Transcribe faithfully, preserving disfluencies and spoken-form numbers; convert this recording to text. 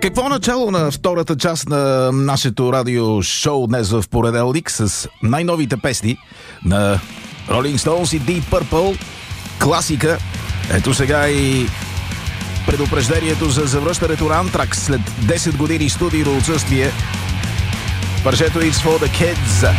Какво начало на втората част на нашето радио-шоу днес в понеделник с най-новите песни на Rolling Stones и Deep Purple, класика. Ето сега и предупреждението за завръщането на Anthrax след десет години студийно отсъствие. Парчето It's for the Kids.